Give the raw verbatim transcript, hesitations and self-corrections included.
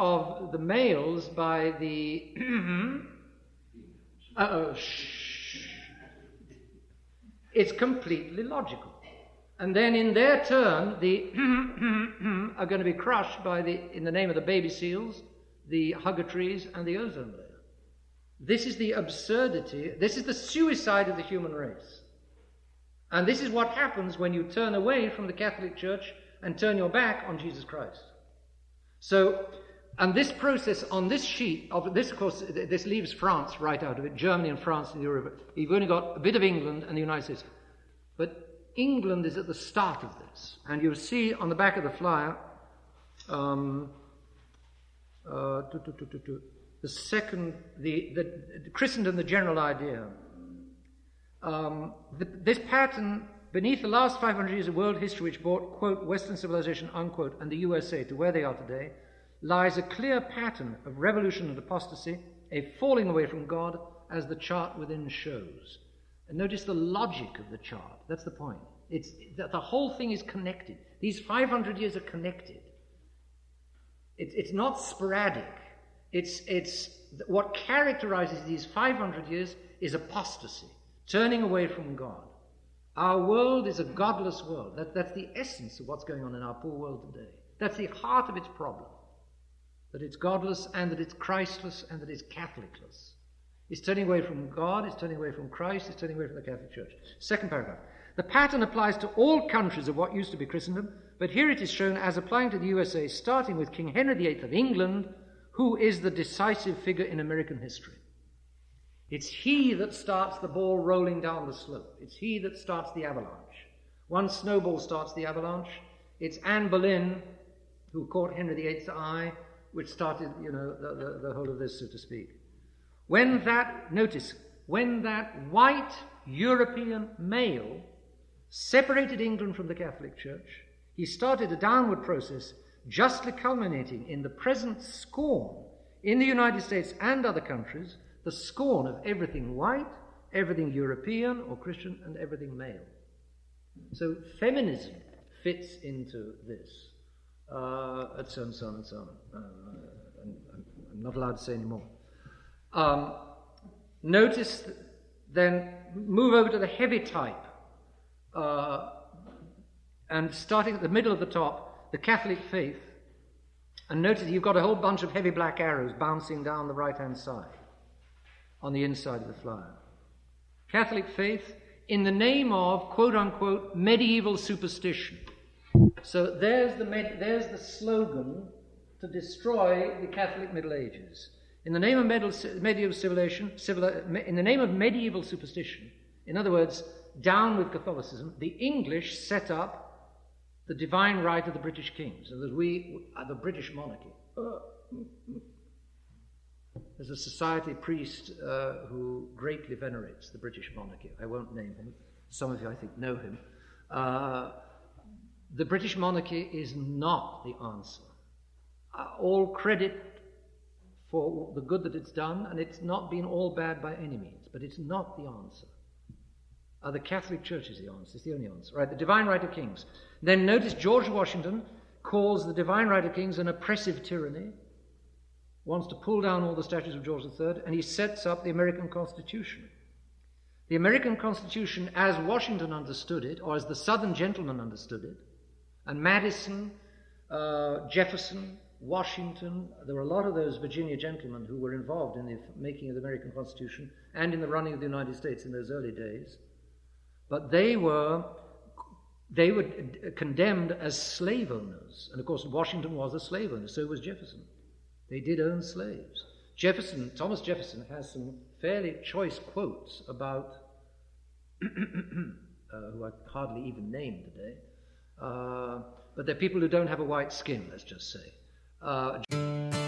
of the males by the uh, shh, it's completely logical. And then in their turn, the are going to be crushed by the, in the name of the baby seals, the hugger trees, and the ozone layer. This is the absurdity, this is the suicide of the human race. And this is what happens when you turn away from the Catholic Church and turn your back on Jesus Christ. So, and this process on this sheet, of this of course, this leaves France right out of it, Germany and France and Europe. You've only got a bit of England and the United States. But England is at the start of this. And you'll see on the back of the flyer, um, uh, do, do, do, do, do, the second, the, the, the Christendom, the general idea. Um, the, this pattern, beneath the last five hundred years of world history which brought, quote, Western civilization, unquote, and the U S A to where they are today, lies a clear pattern of revolution and apostasy, a falling away from God, as the chart within shows. And notice the logic of the chart. That's the point. It's that the whole thing is connected. These five hundred years are connected. It's, it's not sporadic. It's, it's what characterizes these five hundred years is apostasy, turning away from God. Our world is a godless world. That, that's the essence of what's going on in our poor world today. That's the heart of its problem. That it's godless and that it's Christless and that it's Catholicless. It's turning away from God, it's turning away from Christ, it's turning away from the Catholic Church. Second paragraph. The pattern applies to all countries of what used to be Christendom, but here it is shown as applying to the U S A, starting with King Henry the Eighth of England, who is the decisive figure in American history. It's he that starts the ball rolling down the slope. It's he that starts the avalanche. One snowball starts the avalanche. It's Anne Boleyn who caught Henry the Eighth's eye, which started, you know, the, the, the whole of this, so to speak. When that, notice, when that white European male separated England from the Catholic Church, he started a downward process justly culminating in the present scorn in the United States and other countries, the scorn of everything white, everything European or Christian, and everything male. So feminism fits into this, uh, and so on and so on and so on. Uh, and, and I'm not allowed to say any more. Um, notice, then, move over to the heavy type, uh, and starting at the middle of the top, the Catholic faith, and notice you've got a whole bunch of heavy black arrows bouncing down the right-hand side, on the inside of the flower. Catholic faith in the name of, quote-unquote, medieval superstition. So there's the, med- there's the slogan to destroy the Catholic Middle Ages. In the name of medieval civilization, civil, in the name of medieval superstition, in other words, down with Catholicism, the English set up the divine right of the British kings, so that we are the British monarchy. There's a society priest uh, who greatly venerates the British monarchy. I won't name him. Some of you, I think, know him. Uh, the British monarchy is not the answer. Uh, all credit for the good that it's done, and it's not been all bad by any means, but it's not the answer. Uh, the Catholic Church is the answer. It's the only answer. Right, the divine right of kings. Then notice George Washington calls the divine right of kings an oppressive tyranny, wants to pull down all the statues of George the Third, and he sets up the American Constitution. The American Constitution, as Washington understood it, or as the Southern gentlemen understood it, and Madison, uh, Jefferson, Washington, there were a lot of those Virginia gentlemen who were involved in the making of the American Constitution and in the running of the United States in those early days. But they were they were condemned as slave owners. And of course, Washington was a slave owner, so was Jefferson. They did own slaves. Jefferson, Thomas Jefferson, has some fairly choice quotes about, uh, who I hardly even name today, uh, but they're people who don't have a white skin, let's just say. Uh,